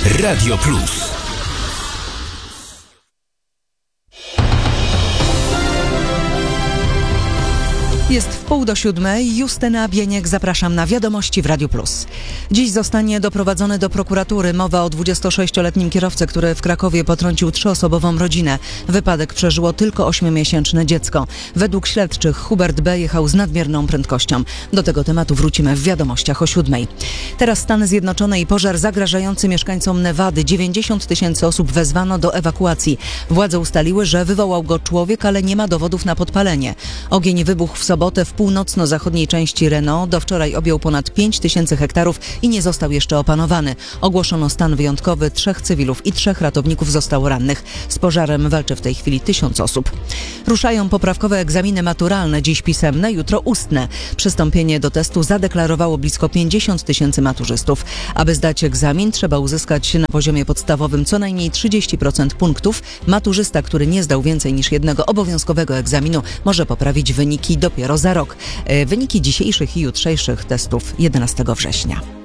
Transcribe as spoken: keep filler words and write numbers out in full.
Radio Plus. Jest w pół do siódmej. Justyna Bieniek, zapraszam na Wiadomości w Radiu Plus. Dziś zostanie doprowadzony do prokuratury. Mowa o dwudziestosześcioletnim kierowcy, który w Krakowie potrącił trzyosobową rodzinę. Wypadek przeżyło tylko ośmiomiesięczne dziecko. Według śledczych Hubert B. jechał z nadmierną prędkością. Do tego tematu wrócimy w Wiadomościach o siódmej. Teraz Stany Zjednoczone i pożar zagrażający mieszkańcom Nevady. dziewięćdziesiąt tysięcy osób wezwano do ewakuacji. Władze ustaliły, że wywołał go człowiek, ale nie ma dowodów na podpalenie. Ogień wybuchł w sobotę w północno-zachodniej części Reno. Do wczoraj objął ponad pięć tysięcy hektarów i nie został jeszcze opanowany. Ogłoszono stan wyjątkowy, trzech cywilów i trzech ratowników zostało rannych. Z pożarem walczy w tej chwili tysiąc osób. Ruszają poprawkowe egzaminy maturalne, dziś pisemne, jutro ustne. Przystąpienie do testu zadeklarowało blisko pięćdziesiąt tysięcy maturzystów. Aby zdać egzamin, trzeba uzyskać na poziomie podstawowym co najmniej trzydzieści procent punktów. Maturzysta, który nie zdał więcej niż jednego obowiązkowego egzaminu, może poprawić wyniki dopiero za rok. Wyniki dzisiejszych i jutrzejszych testów jedenastego września.